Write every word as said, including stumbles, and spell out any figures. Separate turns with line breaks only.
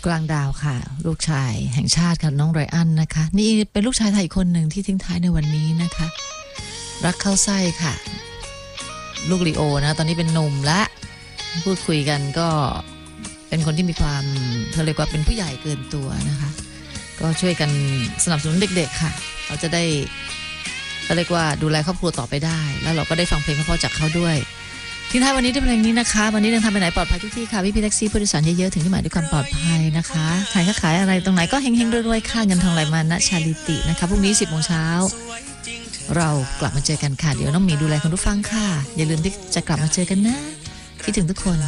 กลางดาวค่ะลูกชายแห่งชาติค่ะน้องไรอันนะคะนี่เป็นลูกชายไทยคนหนึ่งที่ทิ้งท้ายในวันนี้นะคะรักเข้าไส้ค่ะลูกลีโอนะตอนนี้เป็นหนุ่มและพูดคุยกันก็เป็นคนที่มีความเธอเรียกว่าเป็นผู้ใหญ่เกินตัวนะคะก็ช่วยกันสนับสนุนเด็กๆค่ะเราจะได้เขาเรียกว่าดูแลครอบครัวต่อไปได้แล้วเราก็ได้ฟังเพลงเพราะๆจากเขาด้วยทิ้งท้ายวันนี้ด้วยเพลงนี้นะคะวันนี้เดินทางไปไหนปลอดภัยทุกที่ค่ะพี่พี่แท็กซี่ผู้โดยสารเยอะๆถึงที่หมายด้วยความปลอดภัยนะคะขายค้าขายอะไรตรงไหนก็เฮงๆรวยๆค่ะเงินทองไหลมาณชาลิตินะคะพรุ่งนี้สิบโมงเช้าเรากลับมาเจอกันค่ะเดี๋ยวน้องหมีดูแลคุณผู้ฟังค่ะอย่าลืมที่จะกลับมาเจอกันนะคิดถึงทุกคน